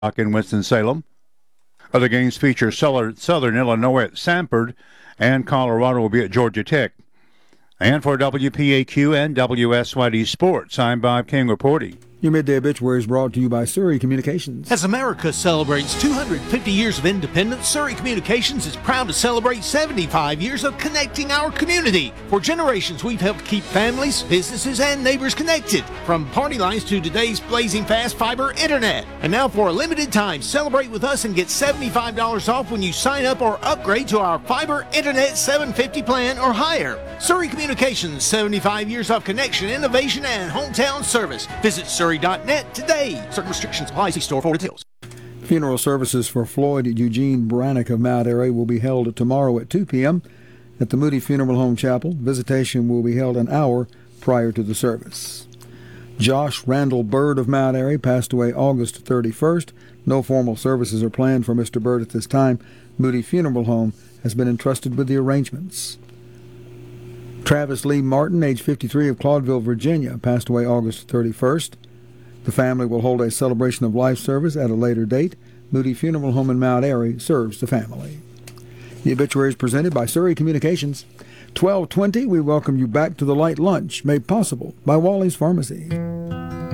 in Winston-Salem. Other games feature Southern Illinois at Samford, and Colorado will be at Georgia Tech. And for WPAQ and WSYD Sports, I'm Bob King reporting. Your Midday Obituary is brought to you by Surrey Communications. As America celebrates 250 years of independence, Surrey Communications is proud to celebrate 75 years of connecting our community. For generations, we've helped keep families, businesses, and neighbors connected. From party lines to today's blazing fast fiber internet. And now for a limited time, celebrate with us and get $75 off when you sign up or upgrade to our fiber internet 750 plan or higher. Surrey Communications, 75 years of connection, innovation, and hometown service. Visit Surrey.net today. Certain restrictions apply. See store for details. Funeral services for Floyd Eugene Brannick of Mount Airy will be held tomorrow at 2 p.m. at the Moody Funeral Home Chapel. Visitation will be held an hour prior to the service. Josh Randall Bird of Mount Airy passed away August 31st. No formal services are planned for Mr. Bird at this time. Moody Funeral Home has been entrusted with the arrangements. Travis Lee Martin, age 53, of Claudeville, Virginia, passed away August 31st. The family will hold a celebration of life service at a later date. Moody Funeral Home in Mount Airy serves the family. The obituary is presented by Surrey Communications. 12:20, we welcome you back to the Light Lunch, made possible by Wally's Pharmacy.